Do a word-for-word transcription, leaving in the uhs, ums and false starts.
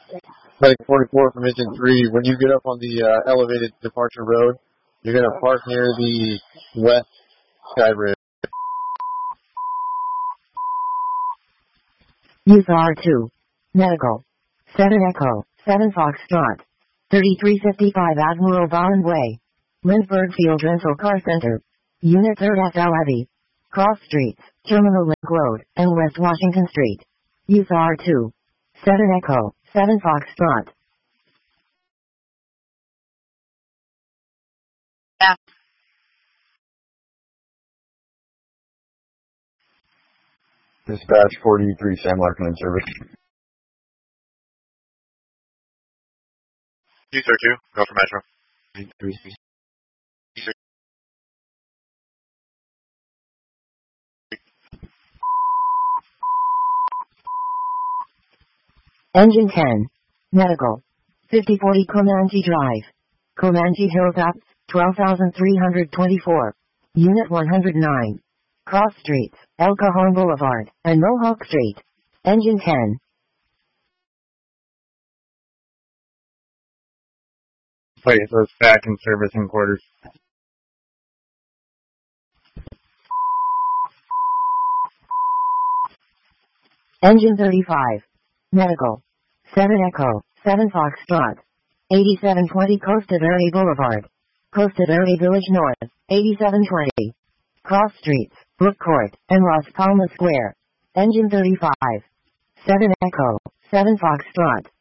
Heading forty-four from engine three. When you get up on the uh, elevated departure road, you're going to park near the west sky bridge. Use R two. Medical. seven Echo, seven Foxtrot. thirty-three fifty-five Admiral Bond Way. Lindbergh Field Rental Car Center. Unit third F L Levy. Cross Streets, Terminal Link Road, and West Washington Street. Use R two. seven Echo, seven Foxtrot. Dispatch forty-three Sam Larkin in service. G thirty-two, go for Metro. three Engine ten. Medical. fifty forty Comanche Drive. Comanche Hilltops, twelve thousand three hundred twenty-four. Unit one hundred nine. Cross Streets, El Cajon Boulevard, and Mohawk Street. Engine ten. Place those back in service in quarters. Engine thirty-five. Medical. seven Echo, seven Foxtrot. eighty-seven twenty Costa Verde Boulevard. Costa Verde Village North, eighty-seven twenty. Cross Streets, Brook Court, and Las Palmas Square. Engine thirty-five. seven Echo, seven Foxtrot.